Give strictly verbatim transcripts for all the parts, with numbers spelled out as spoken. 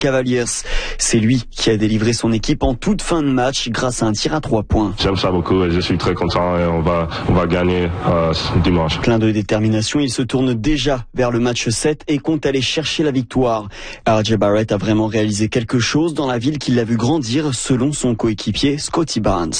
Cavaliers. C'est lui qui a délivré son équipe en toute fin de match grâce à un tir à trois points. J'aime ça beaucoup et je suis très content et on va, on va gagner euh, dimanche. Plein de détermination, il se tourne déjà vers le match sept et compte aller chercher la victoire. R J Barrett a vraiment réalisé quelque chose dans la ville qui l'a vu grandir, selon son coéquipier Scottie Barnes.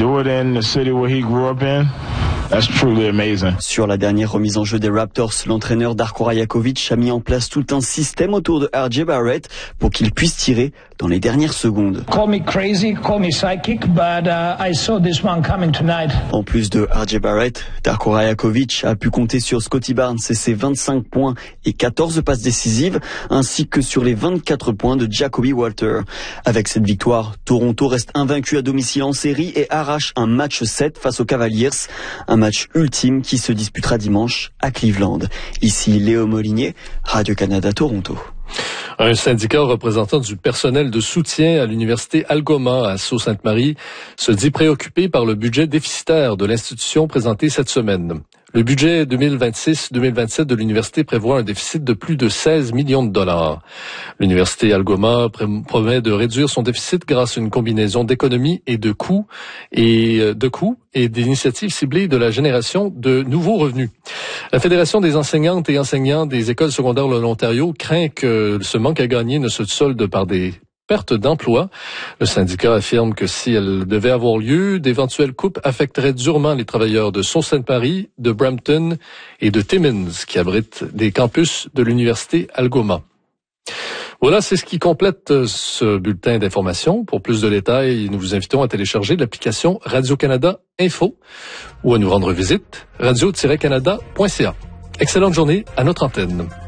Sur la dernière remise en jeu des Raptors, l'entraîneur Darko Rajakovic a mis en place tout un système autour de R J Barrett pour qu'il puisse tirer dans les dernières secondes. Call me crazy, call me psychic, but uh, I saw this one coming tonight. En plus de R J Barrett, Darko Rajakovic a pu compter sur Scottie Barnes et ses vingt-cinq points et quatorze passes décisives, ainsi que sur les vingt-quatre points de Jacobby Walter. Avec cette victoire, Toronto reste invaincu à domicile en série et arrache un match sept face aux Cavaliers, un match ultime qui se disputera dimanche à Cleveland. Ici Léo Molinier, Radio-Canada Toronto. Un syndicat représentant du personnel de soutien à l'université Algoma à Sault-Sainte-Marie se dit préoccupé par le budget déficitaire de l'institution présenté cette semaine. Le budget deux mille vingt-six deux mille vingt-sept de l'université prévoit un déficit de plus de seize millions de dollars. L'université Algoma promet de réduire son déficit grâce à une combinaison d'économies et de coûts et de coûts et d'initiatives ciblées de la génération de nouveaux revenus. La Fédération des enseignantes et enseignants des écoles secondaires de l'Ontario craint que ce manque à gagner ne se solde par des perte d'emploi. Le syndicat affirme que si elle devait avoir lieu, d'éventuelles coupes affecteraient durement les travailleurs de Sault-Sainte-Marie, de Brampton et de Timmins, qui abritent des campus de l'université Algoma. Voilà, c'est ce qui complète ce bulletin d'information. Pour plus de détails, nous vous invitons à télécharger l'application Radio-Canada Info ou à nous rendre visite radio tiret canada point c a. Excellente journée à notre antenne.